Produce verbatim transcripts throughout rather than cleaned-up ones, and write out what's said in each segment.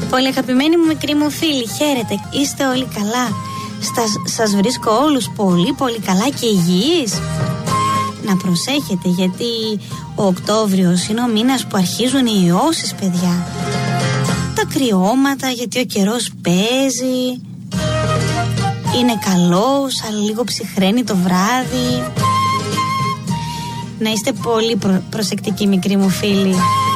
Πολύ αγαπημένοι μου μικροί μου φίλοι, χαίρετε, είστε όλοι καλά? Στα, σας βρίσκω όλους πολύ πολύ καλά και υγιείς. Να προσέχετε, γιατί ο Οκτώβριος είναι ο μήνας που αρχίζουν οι ιώσεις, παιδιά. Τα κρυώματα, γιατί ο καιρός παίζει. Είναι καλός, αλλά λίγο ψυχραίνει το βράδυ. Να είστε πολύ προ, προσεκτικοί μικροί μου φίλοι.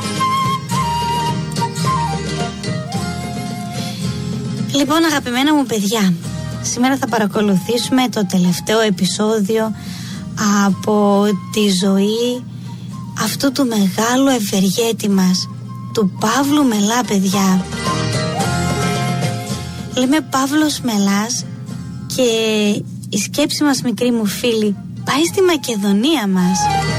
Λοιπόν, αγαπημένα μου παιδιά, σήμερα θα παρακολουθήσουμε το τελευταίο επεισόδιο από τη ζωή αυτού του μεγάλου ευεργέτη μας, του Παύλου Μελά, παιδιά. Λέμε Παύλος Μελάς και η σκέψη μας, μικροί μου φίλοι, πάει στη Μακεδονία μας.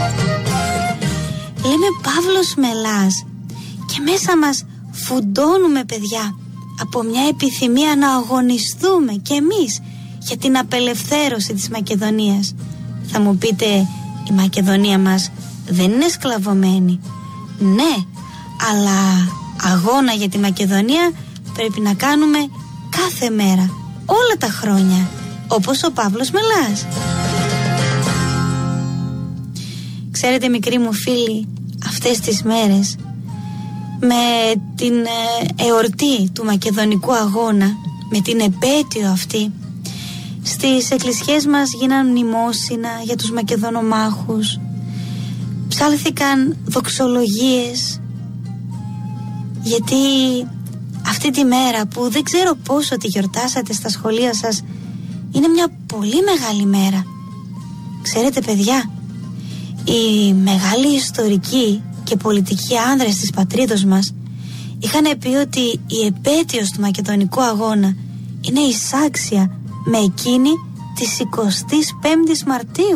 Λέμε Παύλος Μελάς και μέσα μας φουντώνουμε, παιδιά, από μια επιθυμία να αγωνιστούμε κι εμείς για την απελευθέρωση της Μακεδονίας. Θα μου πείτε, η Μακεδονία μας δεν είναι σκλαβωμένη. Ναι, αλλά αγώνα για τη Μακεδονία πρέπει να κάνουμε κάθε μέρα, όλα τα χρόνια, όπως ο Παύλος Μελάς. Ξέρετε, μικροί μου φίλοι, αυτές τις μέρες, με την εορτή του Μακεδονικού Αγώνα, με την επέτειο αυτή, στις εκκλησιές μας γίναν μνημόσυνα για τους Μακεδονομάχους, ψάλθηκαν δοξολογίες, γιατί αυτή τη μέρα που δεν ξέρω πόσο τη γιορτάσατε στα σχολεία σας, είναι μια πολύ μεγάλη μέρα. Ξέρετε, παιδιά, οι μεγάλοι ιστορικοί και πολιτικοί άνδρες της πατρίδος μας είχαν πει ότι η επέτειος του Μακεδονικού Αγώνα είναι εισάξια με εκείνη της εικοστής πέμπτης Μαρτίου.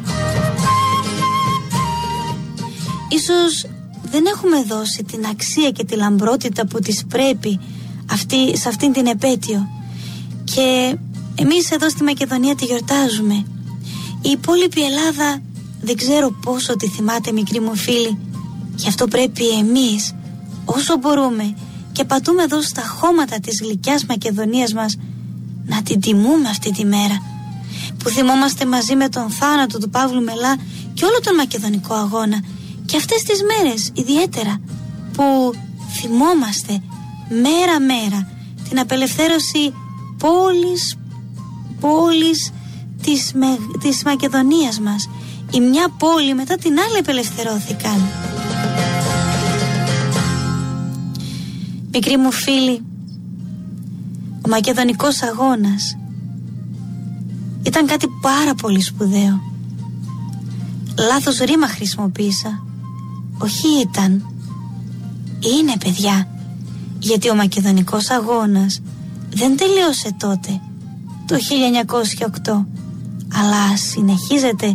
Ίσως δεν έχουμε δώσει την αξία και τη λαμπρότητα που της πρέπει αυτή, σε αυτήν την επέτειο, και εμείς εδώ στη Μακεδονία τη γιορτάζουμε. Η υπόλοιπη Ελλάδα δεν ξέρω πόσο τη θυμάται, μικροί μου φίλοι. Γι' αυτό πρέπει εμείς όσο μπορούμε και πατούμε εδώ στα χώματα της γλυκιάς Μακεδονίας μας να την τιμούμε αυτή τη μέρα, που θυμόμαστε μαζί με τον θάνατο του Παύλου Μελά και όλο τον Μακεδονικό Αγώνα, και αυτές τις μέρες ιδιαίτερα που θυμόμαστε μέρα μέρα την απελευθέρωση πόλης, πόλης της, με, της Μακεδονίας μας. Η μια πόλη μετά την άλλη απελευθερώθηκαν. Μικροί μου φίλοι, ο Μακεδονικός Αγώνας ήταν κάτι πάρα πολύ σπουδαίο. Λάθος ρήμα χρησιμοποίησα. Όχι ήταν, είναι, παιδιά, γιατί ο Μακεδονικός Αγώνας δεν τελείωσε τότε, το χίλια εννιακόσια οκτώ, αλλά συνεχίζεται.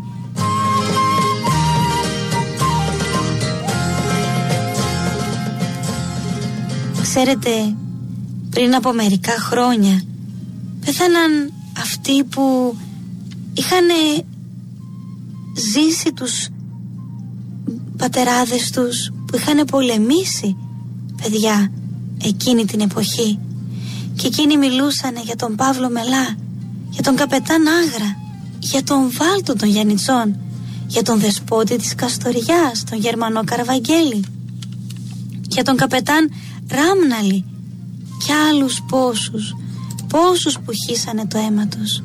Ξέρετε, πριν από μερικά χρόνια πέθαναν αυτοί που είχαν ζήσει τους πατεράδες τους, που είχαν πολεμήσει, παιδιά, εκείνη την εποχή. Και εκείνοι μιλούσαν για τον Παύλο Μελά, για τον καπετάν Άγρα, για τον Βάλτο των Γιαννιτσών, για τον δεσπότη της Καστοριάς, τον Γερμανό Καραβαγγέλη, για τον καπετάν Ράμναλη και άλλους πόσους, πόσους που χύσανε το αίμα τους.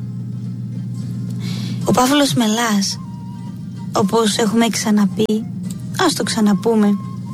Ο Παύλος Μελάς, όπως έχουμε ξαναπεί, ας το ξαναπούμε,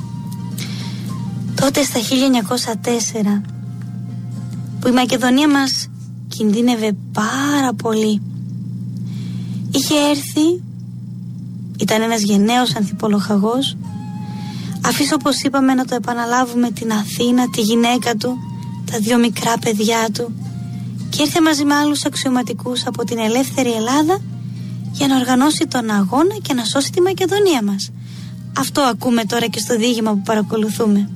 τότε στα χίλια εννιακόσια τέσσερα, που η Μακεδονία μας κινδύνευε πάρα πολύ, είχε έρθει, ήταν ένας γενναίος ανθιπολοχαγός, αφήσω, όπως είπαμε, να το επαναλάβουμε, την Αθήνα, τη γυναίκα του, τα δύο μικρά παιδιά του, και ήρθε μαζί με άλλους αξιωματικούς από την ελεύθερη Ελλάδα για να οργανώσει τον αγώνα και να σώσει τη Μακεδονία μας. Αυτό ακούμε τώρα και στο διήγημα που παρακολουθούμε.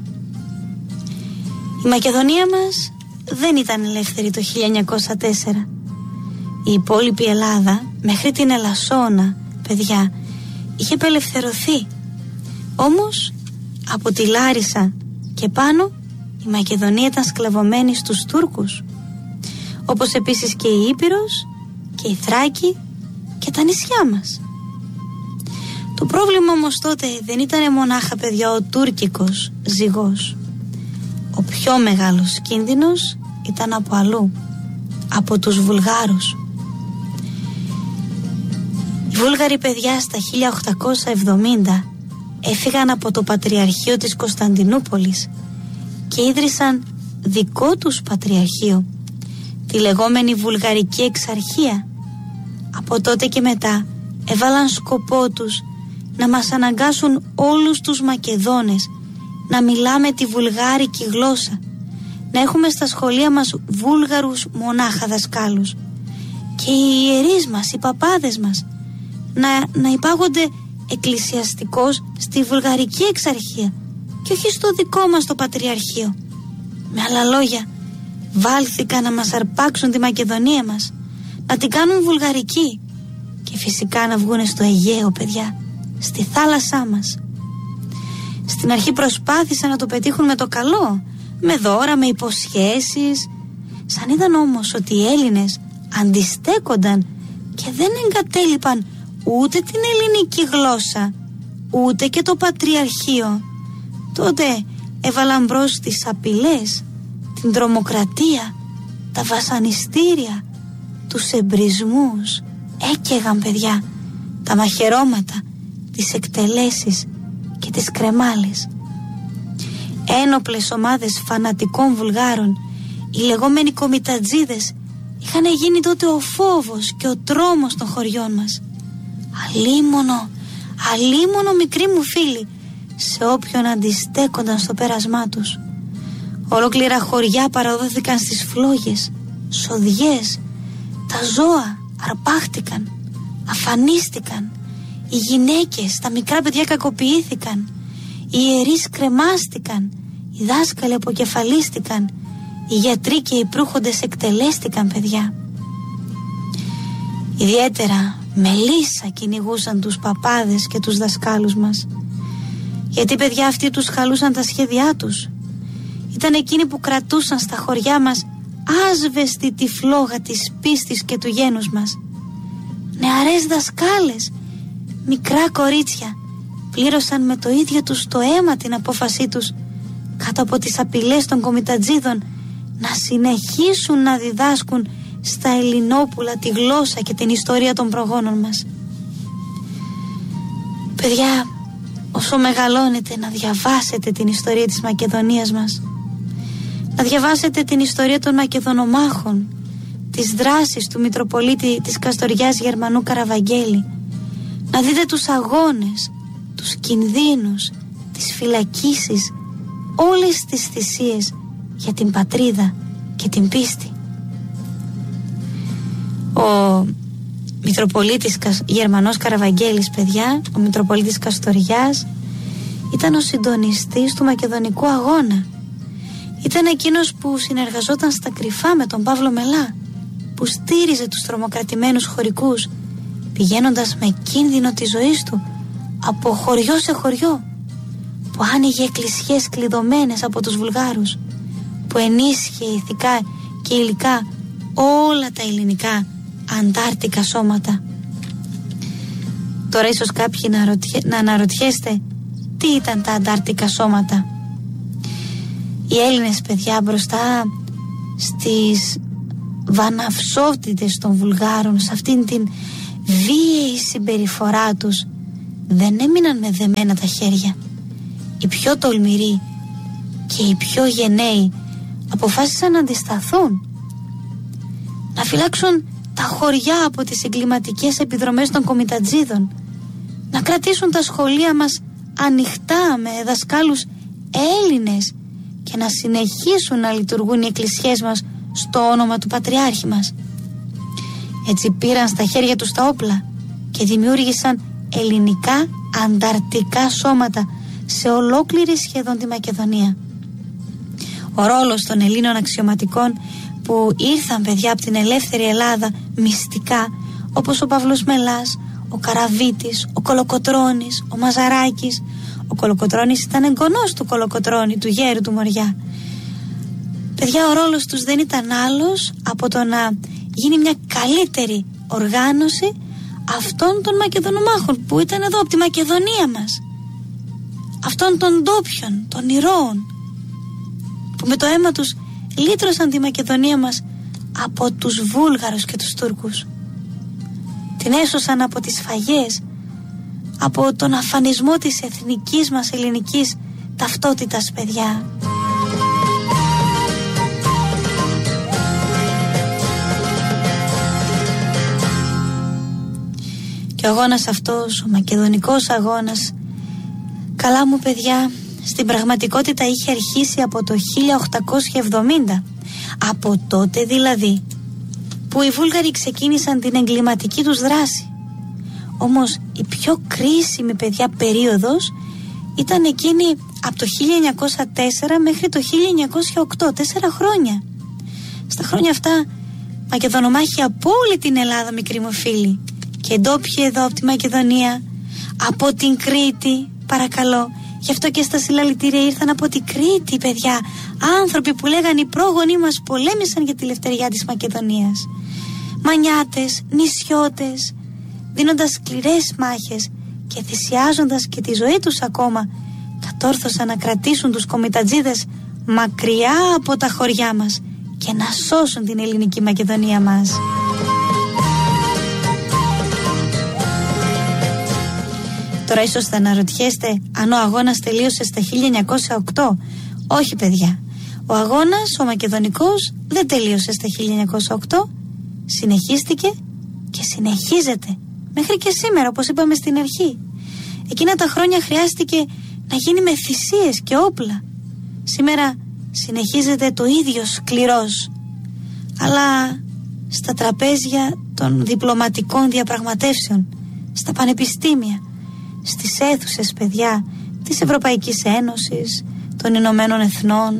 Η Μακεδονία μας δεν ήταν ελεύθερη το χίλια εννιακόσια τέσσερα. Η υπόλοιπη Ελλάδα, μέχρι την Ελασσόνα, παιδιά, είχε απελευθερωθεί. Όμως από τη Λάρισα και πάνω η Μακεδονία ήταν σκλαβωμένη στους Τούρκους, όπως επίσης και η Ήπειρος και η Θράκη και τα νησιά μας. Το πρόβλημα όμως τότε δεν ήταν μονάχα, παιδιά, ο τουρκικός ζυγός. Ο πιο μεγάλος κίνδυνος ήταν από αλλού, από τους Βουλγάρους. Οι Βούλγαροι, παιδιά, στα χίλια οκτακόσια εβδομήντα έφυγαν από το Πατριαρχείο της Κωνσταντινούπολης και ίδρυσαν δικό τους πατριαρχείο, τη λεγόμενη Βουλγαρική Εξαρχία. Από τότε και μετά έβαλαν σκοπό τους να μας αναγκάσουν όλους τους Μακεδόνες να μιλάμε τη βουλγάρικη γλώσσα, να έχουμε στα σχολεία μας Βούλγαρους μονάχα δασκάλους και οι ιερείς μας, οι παπάδες μας να, να υπάγονται εκκλησιαστικώς στη Βουλγαρική Εξαρχία και όχι στο δικό μας το Πατριαρχείο. Με άλλα λόγια, βάλθηκαν να μας αρπάξουν τη Μακεδονία μας, να την κάνουν βουλγαρική και φυσικά να βγούνε στο Αιγαίο, παιδιά, στη θάλασσά μας. Στην αρχή προσπάθησαν να το πετύχουν με το καλό, με δώρα, με υποσχέσεις. Σαν είδαν όμως ότι οι Έλληνες αντιστέκονταν και δεν εγκατέλειπαν ούτε την ελληνική γλώσσα, ούτε και το Πατριαρχείο, τότε έβαλαν μπρος τις απειλές, την τρομοκρατία, τα βασανιστήρια, τους εμπρισμούς. Έκαιγαν, παιδιά, τα μαχαιρώματα, τις εκτελέσεις και τις κρεμάλες. Ένοπλες ομάδες φανατικών Βουλγάρων, οι λεγόμενοι κομιτατζίδες, είχαν γίνει τότε ο φόβος και ο τρόμος των χωριών μας. Αλίμονο, αλίμονο, μικροί μου φίλοι, σε όποιον αντιστέκονταν στο πέρασμά τους. Ολόκληρα χωριά παραδόθηκαν στις φλόγες, σοδιές, τα ζώα αρπάχτηκαν, αφανίστηκαν, οι γυναίκες, τα μικρά παιδιά κακοποιήθηκαν, οι ιερείς κρεμάστηκαν, οι δάσκαλοι αποκεφαλίστηκαν, οι γιατροί και οι προύχοντες εκτελέστηκαν, παιδιά. Ιδιαίτερα με λύσα κυνηγούσαν τους παπάδες και τους δασκάλους μας, γιατί, παιδιά, αυτοί τους χαλούσαν τα σχέδιά τους. Ήταν εκείνοι που κρατούσαν στα χωριά μας άσβεστη τη φλόγα της πίστης και του γένους μας. Νεαρές δασκάλες, μικρά κορίτσια, πλήρωσαν με το ίδιο τους το αίμα την απόφασή τους, κάτω από τις απειλές των κομιτατζίδων, να συνεχίσουν να διδάσκουν στα Ελληνόπουλα τη γλώσσα και την ιστορία των προγόνων μας. Παιδιά, όσο μεγαλώνετε, να διαβάσετε την ιστορία της Μακεδονίας μας, να διαβάσετε την ιστορία των Μακεδονομάχων, τις δράσεις του Μητροπολίτη της Καστοριάς Γερμανού Καραβαγγέλη, να δείτε τους αγώνες, τους κινδύνους, τις φυλακίσεις, όλες τις θυσίες για την πατρίδα και την πίστη. Ο Μητροπολίτης Γερμανός Καραβαγγέλης, παιδιά, ο Μητροπολίτης Καστοριάς, ήταν ο συντονιστής του Μακεδονικού Αγώνα. Ήταν εκείνος που συνεργαζόταν στα κρυφά με τον Παύλο Μελά, που στήριζε τους τρομοκρατημένους χωρικούς, πηγαίνοντας με κίνδυνο της ζωής του από χωριό σε χωριό, που άνοιγε εκκλησιές κλειδωμένες από τους Βουλγάρους, που ενίσχυε ηθικά και υλικά όλα τα ελληνικά αντάρτικα σώματα. Τώρα ίσως κάποιοι να, ρωτιέ, να αναρωτιέστε τι ήταν τα αντάρτικα σώματα. Οι Έλληνες, παιδιά, μπροστά στις βαναυσότητες των Βουλγάρων, σε αυτήν την βίαιη συμπεριφορά τους, δεν έμειναν με δεμένα τα χέρια. Οι πιο τολμηροί και οι πιο γενναίοι αποφάσισαν να αντισταθούν, να φυλάξουν τα χωριά από τις εγκληματικές επιδρομές των κομιτατζίδων, να κρατήσουν τα σχολεία μας ανοιχτά με δασκάλους Έλληνες και να συνεχίσουν να λειτουργούν οι εκκλησιές μας στο όνομα του Πατριάρχη μας. Έτσι πήραν στα χέρια τους τα όπλα και δημιούργησαν ελληνικά ανταρτικά σώματα σε ολόκληρη σχεδόν τη Μακεδονία. Ο ρόλος των Ελλήνων αξιωματικών που ήρθαν, παιδιά, από την ελεύθερη Ελλάδα μυστικά, όπως ο Παύλος Μελάς, ο Καραβίτης, ο Κολοκοτρώνης, ο Μαζαράκης. Ο Κολοκοτρώνης ήταν εγγονός του Κολοκοτρώνη, του γέρου του Μοριά. παιδιά, ο ρόλος τους δεν ήταν άλλος από το να γίνει μια καλύτερη οργάνωση αυτών των Μακεδονομάχων που ήταν εδώ από τη Μακεδονία μας, αυτών των ντόπιων, των ηρώων που με το αίμα τους λύτρωσαν τη Μακεδονία μας από τους Βούλγαρους και τους Τούρκους, την έσωσαν από τις σφαγές, από τον αφανισμό της εθνικής μας ελληνικής ταυτότητας, παιδιά. Και ο αγώνας αυτός, ο μακεδονικός αγώνας, καλά μου παιδιά, στην πραγματικότητα είχε αρχίσει από το χίλια οκτακόσια εβδομήντα. Από τότε δηλαδή που οι Βούλγαροι ξεκίνησαν την εγκληματική τους δράση. Όμως η πιο κρίσιμη, παιδιά, περίοδος ήταν εκείνη από το χίλια εννιακόσια τέσσερα μέχρι το χίλια εννιακόσια οκτώ, τέσσερα χρόνια. Στα χρόνια αυτά Μακεδονομάχοι από όλη την Ελλάδα, μικροί μου φίλοι, και ντόπιοι εδώ από τη Μακεδονία, από την Κρήτη, παρακαλώ. Γι' αυτό και στα συλλαλητήρια ήρθαν από την Κρήτη, παιδιά, άνθρωποι που λέγανε οι πρόγονοί μας πολέμησαν για τη ελευθεριά της Μακεδονίας. Μανιάτες, νησιώτες, δίνοντας σκληρές μάχες και θυσιάζοντας και τη ζωή τους ακόμα, κατόρθωσαν να κρατήσουν τους κομιτατζίδες μακριά από τα χωριά μας και να σώσουν την ελληνική Μακεδονία μας. Τώρα ίσως θα αναρωτιέστε αν ο αγώνας τελείωσε στα χίλια εννιακόσια οκτώ. Όχι, παιδιά. Ο αγώνας, ο μακεδονικός, δεν τελείωσε στα χίλια εννιακόσια οκτώ. Συνεχίστηκε και συνεχίζεται μέχρι και σήμερα, όπως είπαμε στην αρχή. Εκείνα τα χρόνια χρειάστηκε να γίνει με θυσίες και όπλα. Σήμερα συνεχίζεται το ίδιο σκληρός, αλλά στα τραπέζια των διπλωματικών διαπραγματεύσεων, στα πανεπιστήμια, στις αίθουσες, παιδιά, της Ευρωπαϊκής Ένωσης, των Ηνωμένων Εθνών.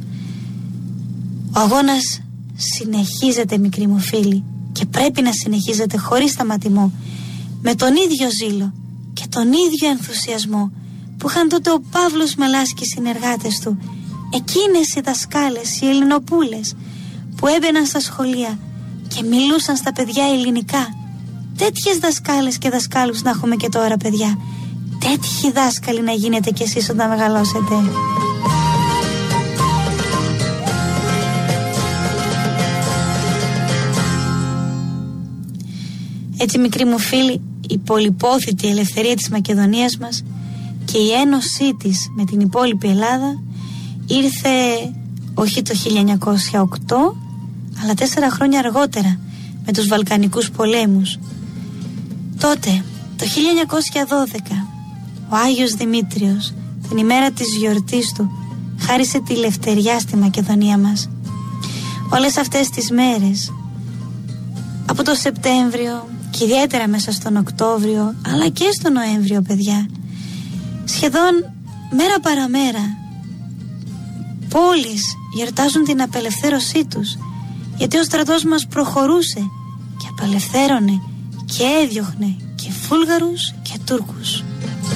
Ο αγώνας συνεχίζεται, μικροί μου φίλοι, και πρέπει να συνεχίζεται χωρίς σταματημό, με τον ίδιο ζήλο και τον ίδιο ενθουσιασμό που είχαν τότε ο Παύλος Μελάς και οι συνεργάτες του, εκείνες οι δασκάλες, οι Ελληνοπούλες που έμπαιναν στα σχολεία και μιλούσαν στα παιδιά ελληνικά. Τέτοιες δασκάλες και δασκάλους να έχουμε και τώρα, παιδιά. Τέτοιοι δάσκαλοι να γίνετε κι εσείς όταν μεγαλώσετε. Έτσι, μικροί μου φίλοι, η πολυπόθητη ελευθερία της Μακεδονίας μας και η ένωσή της με την υπόλοιπη Ελλάδα ήρθε όχι το χίλια εννιακόσια οκτώ, αλλά τέσσερα χρόνια αργότερα με τους Βαλκανικούς πολέμους. Τότε, το χίλια εννιακόσια δώδεκα, ο Άγιος Δημήτριος, την ημέρα της γιορτής του, χάρισε τη ελευθεριά στη Μακεδονία μας. Όλες αυτές τις μέρες, από το Σεπτέμβριο και ιδιαίτερα μέσα στον Οκτώβριο, αλλά και στον Νοέμβριο, παιδιά, σχεδόν μέρα παραμέρα πόλεις γιορτάζουν την απελευθέρωσή τους, γιατί ο στρατός μας προχωρούσε και απελευθέρωνε και έδιωχνε και Βούλγαρους και Τούρκους.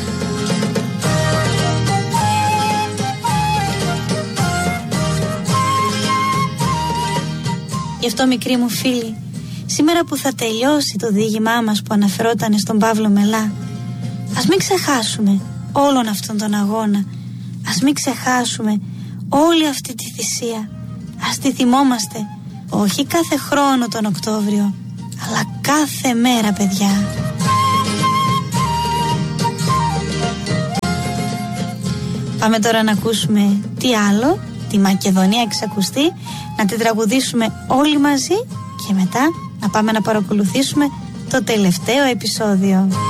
Γι' αυτό, μικροί μου φίλοι, σήμερα που θα τελειώσει το διήγημά μας που αναφερόταν στον Παύλο Μελά, ας μην ξεχάσουμε όλον αυτόν τον αγώνα, ας μην ξεχάσουμε όλη αυτή τη θυσία. Ας τη θυμόμαστε, όχι κάθε χρόνο τον Οκτώβριο, αλλά κάθε μέρα, παιδιά. Πάμε τώρα να ακούσουμε τι άλλο, τη Μακεδονία εξακουστεί, να την τραγουδήσουμε όλοι μαζί και μετά να πάμε να παρακολουθήσουμε το τελευταίο επεισόδιο.